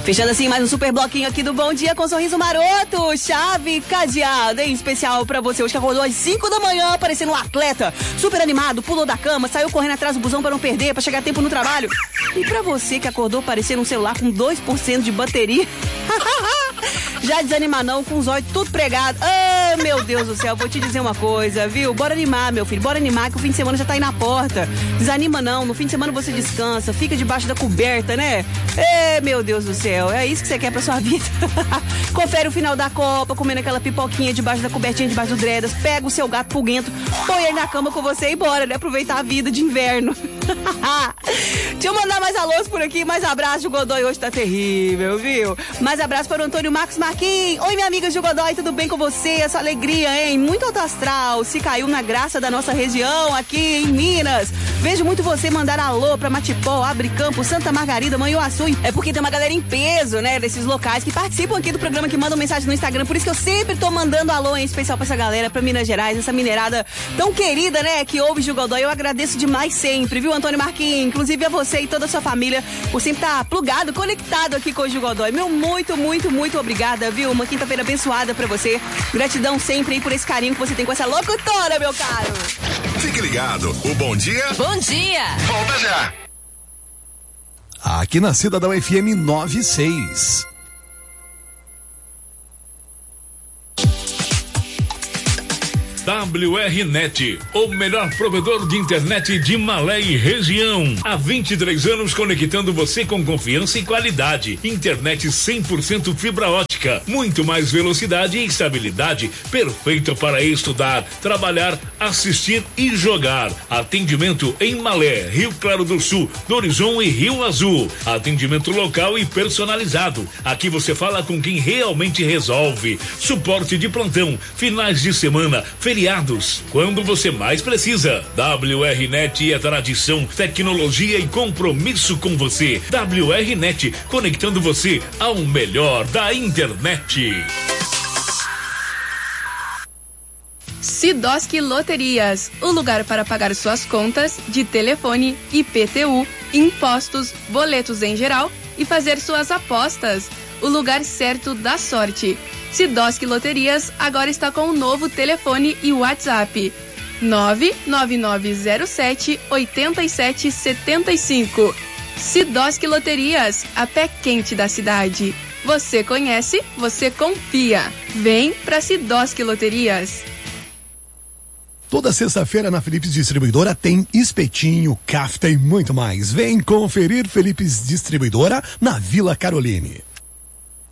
Fechando assim mais um super bloquinho aqui do Bom Dia com Sorriso Maroto, chave cadeada, em especial pra você hoje que acordou às 5 da manhã, parecendo um atleta, super animado, pulou da cama, saiu correndo atrás do busão pra não perder, pra chegar a tempo no trabalho. E pra você que acordou parecendo um celular com 2% de bateria, já desanima não, com os olhos tudo pregado. Ah, meu Deus do céu, vou te dizer uma coisa, viu? Bora animar, meu filho, bora animar que o fim de semana já tá aí na porta. Desanima não, no fim de semana você descansa, fica debaixo da coberta, né? Meu Deus do céu, é isso que você quer pra sua vida. Confere o final da Copa, comendo aquela pipoquinha debaixo da cobertinha, debaixo do dredas, pega o seu gato pulguento, põe ele na cama com você e bora, né? Aproveitar a vida de inverno. Deixa eu mandar mais alôs por aqui, mais abraço, o Godoy hoje tá terrível, viu? Mais abraço para o Antônio Marcos Marquinhos. Oi, minha amiga Gil Godoy, tudo bem com você? Essa alegria, hein? Muito alto astral, se caiu na graça da nossa região aqui em Minas. Vejo muito você mandar alô pra Matipó, Abre Campo, Santa Margarida, Manhuaçu. É porque tem uma galera em peso, né, desses locais que participam aqui do programa, que mandam mensagem no Instagram. Por isso que eu sempre tô mandando alô em especial pra essa galera, pra Minas Gerais, essa mineirada tão querida, né, que ouve Gil Godoy. Eu agradeço demais sempre, viu, Antônio Marquinhos? Inclusive a você e toda a sua família por sempre estar plugado, conectado aqui com o Gil Godoy. Meu muito, muito, muito obrigada, viu? Uma quinta-feira abençoada pra você. Gratidão sempre aí por esse carinho que você tem com essa locutora, meu caro. Fique ligado, o Bom Dia. Bom dia. Volta já. Aqui na Cidadão FM 96. WRNet, o melhor provedor de internet de Malé e região. Há 23 anos conectando você com confiança e qualidade. Internet 100% fibra ótica, muito mais velocidade e estabilidade, perfeita para estudar, trabalhar, assistir e jogar. Atendimento em Malé, Rio Claro do Sul, Horizon e Rio Azul. Atendimento local e personalizado. Aqui você fala com quem realmente resolve. Suporte de plantão, finais de semana, feriados, quando você mais precisa. WRNet é tradição, tecnologia e compromisso com você. WRNet, conectando você ao melhor da internet. Sidoski Loterias, o lugar para pagar suas contas de telefone, IPTU, impostos, boletos em geral e fazer suas apostas. O lugar certo da sorte. Sidoski Loterias agora está com um novo telefone e WhatsApp 99907-8775. Sidoski Loterias, a pé quente da cidade. Você conhece, você confia. Vem pra Sidoski Loterias. Toda sexta-feira na Philips Distribuidora tem espetinho, kafta e muito mais. Vem conferir Philips Distribuidora na Vila Caroline.